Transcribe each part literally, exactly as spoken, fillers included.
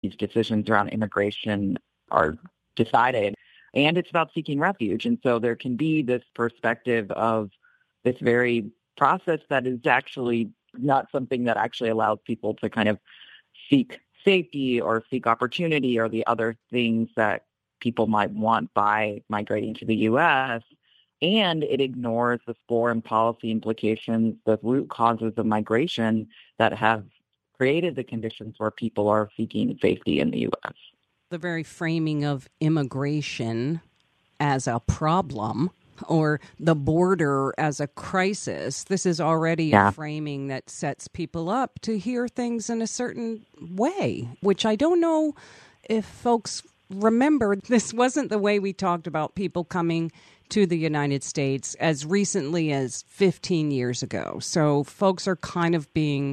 these decisions around immigration are decided. And it's about seeking refuge. And so there can be this perspective of this very process that is actually not something that actually allows people to kind of seek safety or seek opportunity or the other things that people might want by migrating to the U S. And it ignores the foreign policy implications, the root causes of migration that have created the conditions where people are seeking safety in the U S. The very framing of immigration as a problem or the border as a crisis, this is already Yeah. a framing that sets people up to hear things in a certain way, which I don't know if folks remember. This wasn't the way we talked about people coming to the United States as recently as fifteen years ago. So folks are kind of being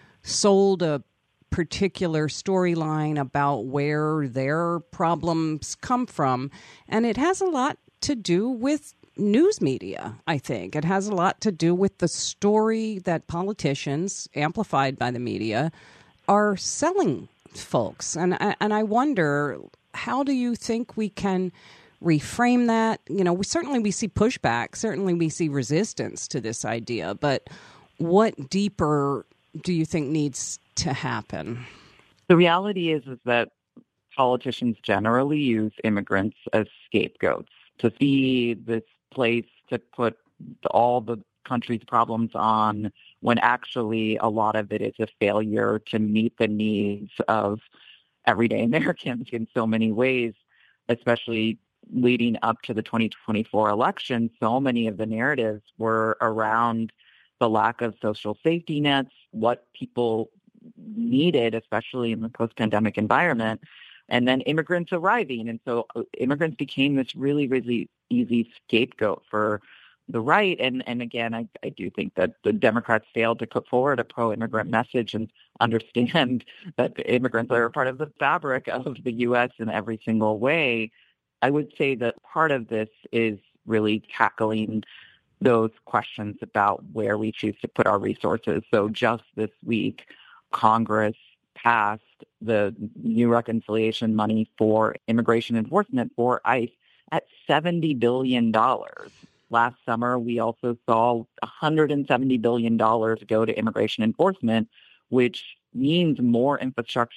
sold a particular storyline about where their problems come from. And it has a lot to do with news media, I think. It has a lot to do with the story that politicians, amplified by the media, are selling folks. And, and I wonder, how do you think we can reframe that? You know, we, certainly we see pushback, certainly we see resistance to this idea, but what deeper do you think needs to happen? The reality is, is that politicians generally use immigrants as scapegoats to see this place to put all the country's problems on, when actually a lot of it is a failure to meet the needs of everyday Americans in so many ways, especially leading up to the twenty twenty-four election. So many of the narratives were around the lack of social safety nets, what people needed, especially in the post-pandemic environment, and then immigrants arriving. And so immigrants became this really, really easy scapegoat for the right. And, and again, I, I do think that the Democrats failed to put forward a pro-immigrant message and understand that immigrants are a part of the fabric of the U S in every single way. I would say that part of this is really tackling those questions about where we choose to put our resources. So just this week, Congress passed the new reconciliation money for immigration enforcement for ICE at seventy billion dollars. Last summer, we also saw one hundred seventy billion dollars go to immigration enforcement, which means more infrastructure